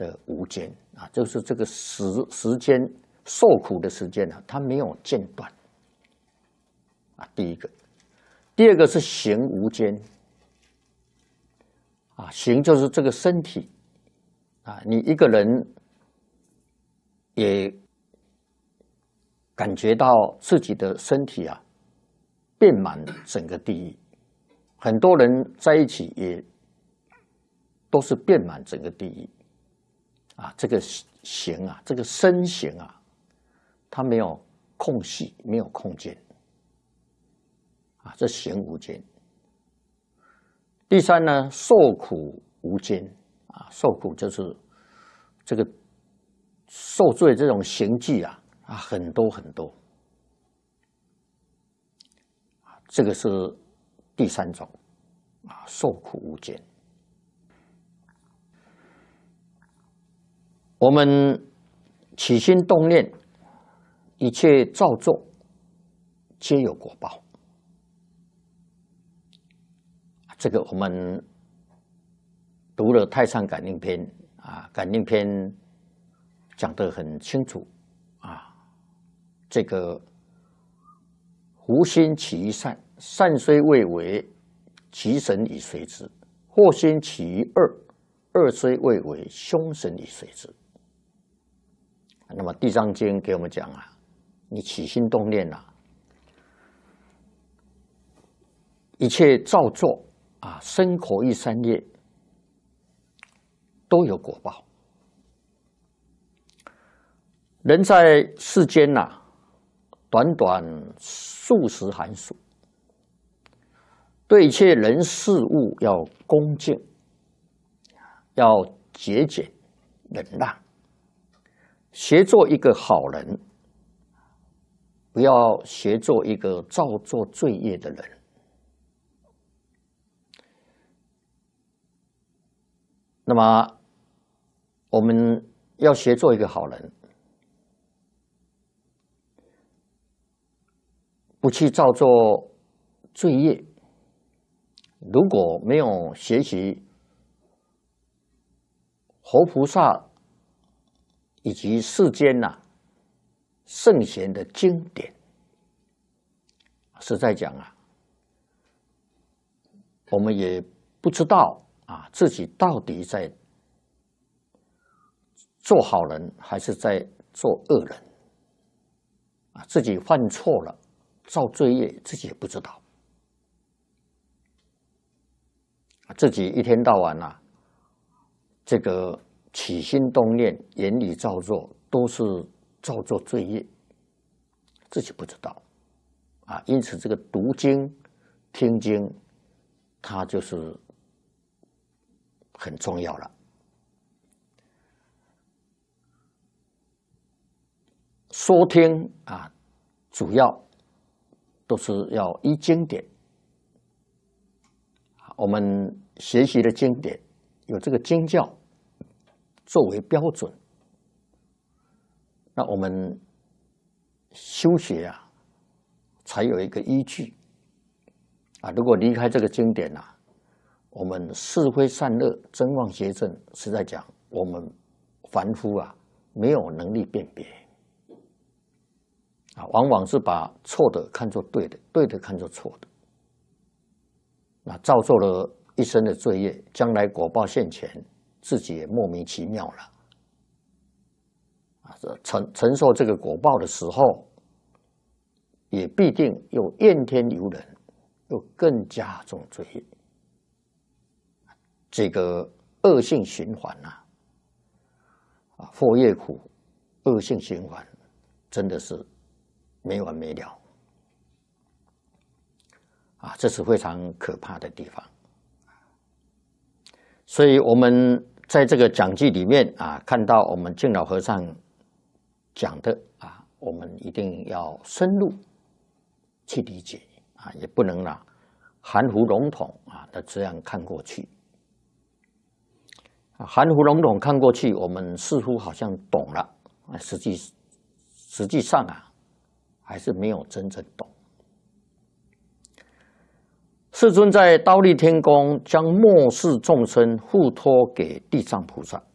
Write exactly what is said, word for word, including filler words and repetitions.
的无间啊，就是这个时时间受苦的时间啊，它没有间断啊。第一个，第二个是行无间啊，行就是这个身体啊，你一个人也感觉到自己的身体啊遍满整个地狱，很多人在一起也都是遍满整个地狱啊。这个行啊，这个身形啊，它没有空隙，没有空间啊，这行无间。第三呢，受苦无间啊，受苦就是这个受罪这种刑具啊啊很多很多，这个是第三种啊，受苦无间。我们起心动念，一切造作，皆有果报。这个我们读了《太上感应篇》啊，《感应篇》讲得很清楚啊。这个胡心起于善，善虽未为，吉神以随之；祸心起于恶，恶虽未为，凶神以随之。那么《地藏经》给我们讲啊，你起心动念啊，一切造作啊，身口意三业都有果报。人在世间呐、啊，短短数十寒暑，对一切人事物要恭敬，要节俭忍让，学做一个好人，不要学做一个造作罪业的人。那么我们要学做一个好人，不去造作罪业。如果没有学习活菩萨以及世间呐、啊、圣贤的经典，实在讲啊，我们也不知道啊自己到底在做好人还是在做恶人啊，自己犯错了造罪业，自己也不知道，自己一天到晚啊，这个起心动念、言语造作都是造作罪业，自己不知道啊。因此，这个读经、听经，它就是很重要了。说听啊，主要都是要依经典。我们学习的经典有这个经教作为标准，那我们修学啊，才有一个依据啊。如果离开这个经典啊，我们是非善恶、真妄邪正，实在讲，我们凡夫啊，没有能力辨别啊，往往是把错的看作对的，对的看作错的，那造作了一生的罪业，将来果报现前，自己也莫名其妙了啊！承承受这个果报的时候，也必定又怨天尤人，又更加重罪业，这个恶性循环呐、啊，啊，祸业苦，恶性循环，真的是没完没了啊！这是非常可怕的地方。所以我们在这个讲记里面啊，看到我们净老和尚讲的啊，我们一定要深入去理解啊，也不能啦含糊笼统啊的这样看过去。含糊笼统看过去，我们似乎好像懂了，实际实际上啊，还是没有真正懂。世尊在忉利天宫将末世众生付托给地藏菩萨，